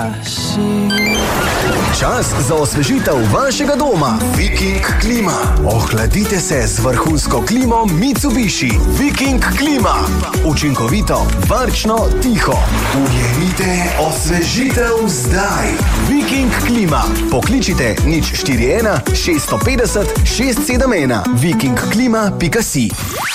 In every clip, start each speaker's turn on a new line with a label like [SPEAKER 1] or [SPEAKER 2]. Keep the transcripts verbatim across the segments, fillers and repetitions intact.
[SPEAKER 1] Čas za osvežitev vašega doma. Viking klima. Ohladite se z vrhunsko klimo Mitsubishi. Viking klima. Učinkovito, varčno, tiho. Ujemite osvežitev zdaj. Viking klima. Pokličite nič štiri ena šest pet nula šest sedem ena. viking klima pika si.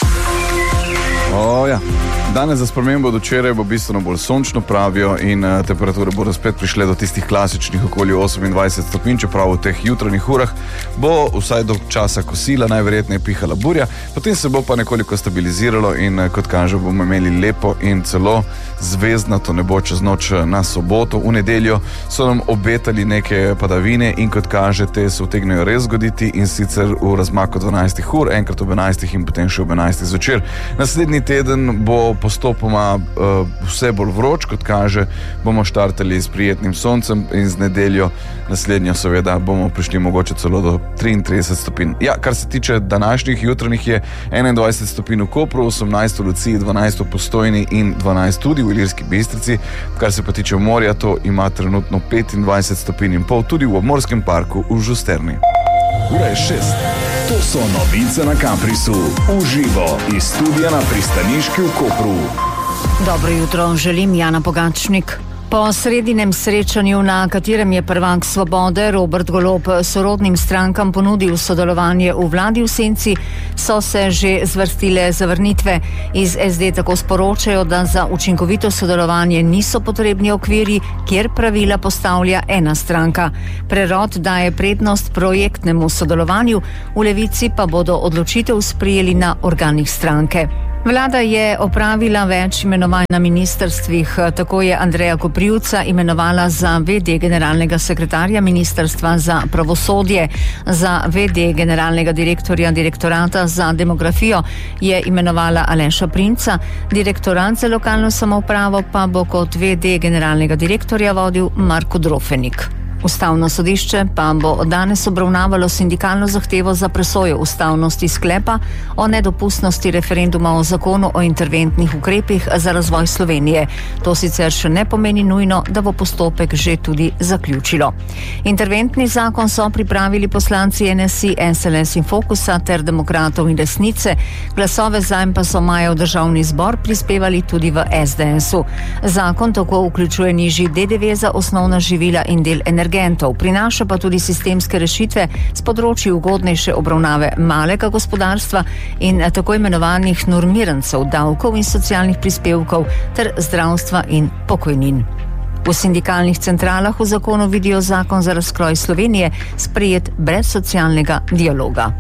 [SPEAKER 2] O, ja. Danes za spremembo do včeraj bo bistveno bolj sončno, pravijo, in uh, temperature bodo spet prišle do tistih klasičnih okoli osemindvajset stopinj, čeprav v teh jutranjih urah bo vsaj do časa kosila, najverjetneje pihala burja, potem se bo pa nekoliko stabiliziralo in uh, kot kaže bomo imeli lepo in celo zvezdnato nebo čez noč na soboto. V nedeljo so nam obetali neke padavine in kot kaže, te se utegnejo res zgoditi, in sicer v razmaku dvanajstih ur, enkrat ob enajstih in potem še ob enajstih zvečer. Naslednji teden bo postopoma uh, vse bolj vroč, kot kaže, bomo štartali s prijetnim soncem in z nedeljo naslednjo seveda bomo prišli mogoče celo do triintrideset stopinj. Ja, kar se tiče današnjih jutranjih, je enaindvajset stopinj v Kopru, osemnajst v Luciji, dvanajst v Postojni in dvanajst tudi v Ilirski Bistrici. Kar se pa tiče morja, to ima trenutno petindvajset stopinj in pol tudi v obmorskem parku v Žusterni.
[SPEAKER 3] Ura je šest. To so novice na Kaprisu. Uživo iz studia na Pristaniški v Kopru.
[SPEAKER 4] Dobro jutro, želim Jana Pogačnik. Po sredinem srečanju, na katerem je prvak Svobode Robert Golob sorodnim strankam ponudil sodelovanje v vladi v senci, so se že zvrstile zavrnitve. Iz es de tako sporočajo, da za učinkovito sodelovanje niso potrebni okviri, kjer pravila postavlja ena stranka. Prerod daje prednost projektnemu sodelovanju, v Levici pa bodo odločitev sprejeli na organih stranke. Vlada je opravila več imenovanj na ministrstvih. Tako je Andreja Koprivca imenovala za ve de generalnega sekretarja Ministrstva za pravosodje. Za ve de generalnega direktorja Direktorata za demografijo je imenovala Aleša Princa, Direktorat za lokalno samoupravo pa bo kot ve de generalnega direktorja vodil Marko Drofenik. Ustavno sodišče pa bo danes obravnavalo sindikalno zahtevo za presojo ustavnosti sklepa o nedopustnosti referenduma o zakonu o interventnih ukrepih za razvoj Slovenije. To sicer še ne pomeni nujno, da bo postopek že tudi zaključilo. Interventni zakon so pripravili poslanci en es i, es el es in Fokusa ter Demokratov in Desnice. Glasove zanj pa so maja v državni zbor prispevali tudi v es de esu. Zakon tako vključuje nižji de de ve za osnovna živila in del energetike. Prinaša pa tudi sistemske rešitve s področji ugodnejše obravnave malega gospodarstva in tako imenovanih normirancev davkov in socialnih prispevkov ter zdravstva in pokojnin. V sindikalnih centralah v zakonu vidijo zakon za razkroj Slovenije, sprejet brez socialnega dialoga.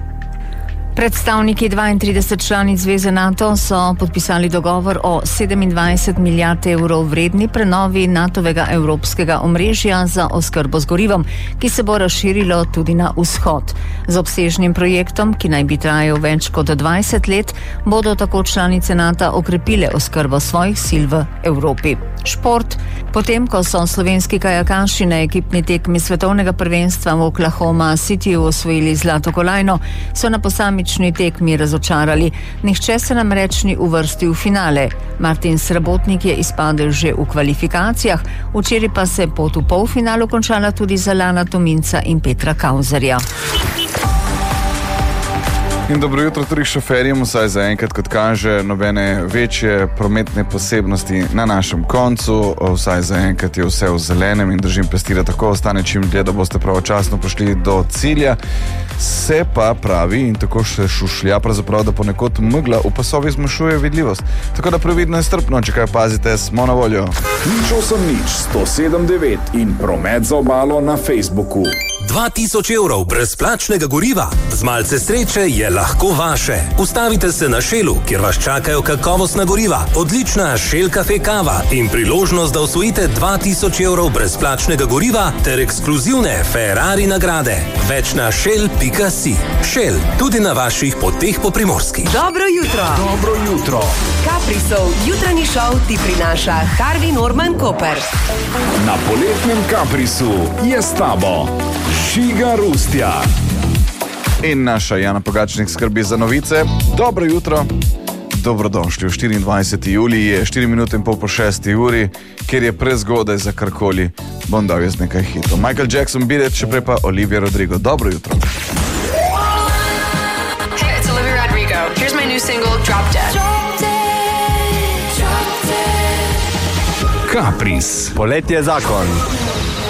[SPEAKER 4] Predstavniki dvaintrideset članic Zveze NATO so podpisali dogovor o sedemindvajset milijard evrov vredni prenovi NATOvega evropskega omrežja za oskrbo z gorivom, ki se bo razširilo tudi na vzhod. Z obsežnim projektom, ki naj bi trajal več kot dvajset let, bodo tako članice NATO okrepile oskrbo svojih sil v Evropi. Šport. Potem, ko so slovenski kajakaši na ekipni tekmi svetovnega prvenstva v Oklahoma Cityju osvojili zlato kolajno, so na posamični tekmi razočarali. Nihče se namreč ni uvrstil v finale. Martin Srebotnik je izpadel že v kvalifikacijah, včeraj pa se pot v polfinalu končala tudi za Lana Tominca in Petra Kauzerja.
[SPEAKER 2] In dobro jutro tudi šoferjem, vsaj za enkrat, kot kaže, nobene večje prometne posebnosti na našem koncu, vsaj za enkrat je vse v zelenem in držim pesti, da tako ostane čim dlje, da boste pravočasno prišli do cilja. Se pa pravi in tako še šušlja, pravzaprav, da ponekod megla v pasovih zmanjšuje vidljivost. Tako da previdno in strpno, če kaj pazite, smo na voljo.
[SPEAKER 3] Nič osem nič, sto sedem devet in promet za obalo na Facebooku.
[SPEAKER 5] dva tisoč evrov brezplačnega goriva. Z malce sreče je lahko vaše. Ustavite se na Shellu, kjer vas čakajo kakovostna goriva, odlična Shell Cafe kava in priložnost, da osvojite dva tisoč evrov brezplačnega goriva ter ekskluzivne Ferrari nagrade. Več na shell pika si. Shell, tudi na vaših poteh po Primorski.
[SPEAKER 6] Dobro jutro.
[SPEAKER 3] Dobro jutro.
[SPEAKER 6] Kaprisov jutranji šov ti prinaša Harvey Norman Koper.
[SPEAKER 3] Na poletnem Kaprisu je s tabo Žiga Rustja.
[SPEAKER 2] In naša Jana Pogačnik skrbi za novice. Dobro jutro. dobrodošli. V štiriindvajseti julij je štiri minute in pol po šesti uri, ker je prezgodaj za karkoli, bom dal jaz nekaj hitov. Michael Jackson, Beat It, še prej pa Olivia Rodrigo. Dobro jutro.
[SPEAKER 7] Hey, it's Olivia Rodrigo. Here's my new single, Drop Dead.
[SPEAKER 3] Kapris.
[SPEAKER 1] Poletje je zakon.